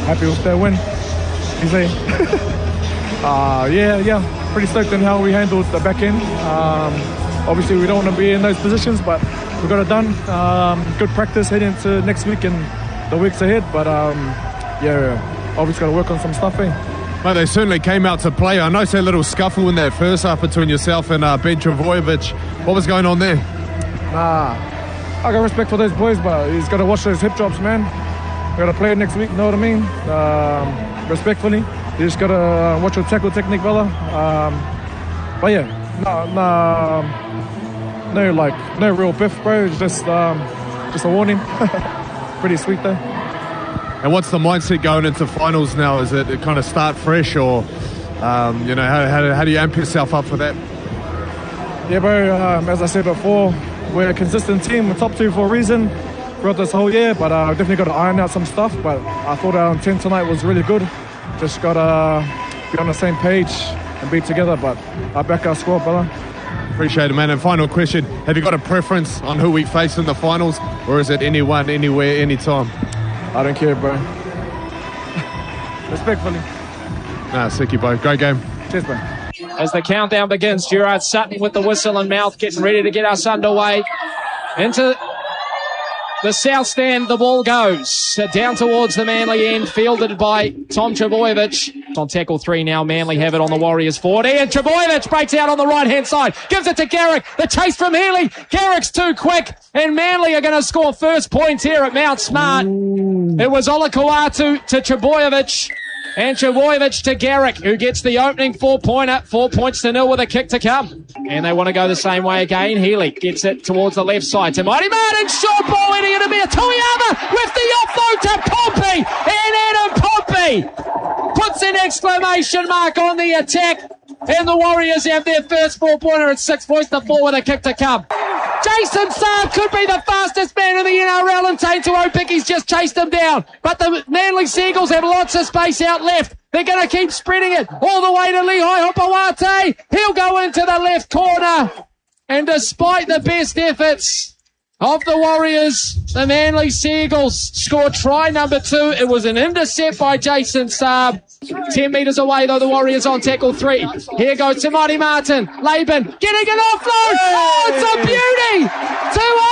happy with that win. You see? Yeah, pretty stoked on how we handled the back end. Obviously, we don't want to be in those positions, but we got it done. Good practice heading into next week and the weeks ahead. But obviously got to work on some stuff. Well, they certainly came out to play. I noticed a little scuffle in that first half between yourself and Ben Trbojevic. What was going on there? I got respect for those boys, but he's got to watch those hip drops, man. We got to play it next week, know what I mean? Respectfully, you just got to watch your tackle technique, brother. But yeah, no real biff, bro. It's just a warning. Pretty sweet though. And what's the mindset going into finals now? Is it kind of start fresh, or how do you amp yourself up for that? Yeah, bro. As I said before, we're a consistent team. We're top two for a reason throughout this whole year, but definitely got to iron out some stuff. But I thought our intent tonight was really good. Just got to be on the same page and be together. But I back our squad, brother. Appreciate it, man. And final question, have you got a preference on who we face in the finals, or is it anyone, anywhere, anytime? I don't care, bro. Respectfully. Sicky, bro. Great game. Cheers, bro. As the countdown begins, Gerard Sutton with the whistle in mouth, getting ready to get us underway. Into the south stand, the ball goes down towards the Manly end, fielded by Tom Trbojevic. On tackle 3 now, Manly have it on the Warriors 40, and Trbojevic breaks out on the right-hand side, gives it to Garrick. The chase from Healy. Garrick's too quick, and Manly are going to score first points here at Mount Smart. It was Olakau'atu to Trbojevic, and Trbojevic to Garrick, who gets the opening 4-pointer, 4 points to 0 with a kick to come. And they want to go the same way again. Healy gets it towards the left side to Mighty Martin. Short ball in here to be a Tuiama with the offload to Pompey. And Adam Pompey puts an exclamation mark on the attack. And the Warriors have their first 4-pointer at 6 points to 4 with a kick to come. Jason Saab could be the fastest man in the NRL, and Tainto Picky's just chased him down. But the Manly Seagulls have lots of space out left. They're going to keep spreading it all the way to Lehigh Hopawate. He'll go into the left corner. And despite the best efforts of the Warriors, the Manly Seagulls scored try number 2. It was an intercept by Jason Saab. 10 metres away, though, the Warriors on tackle 3. Here goes to Mighty Martin. Laban getting an offload. Oh, it's a beauty!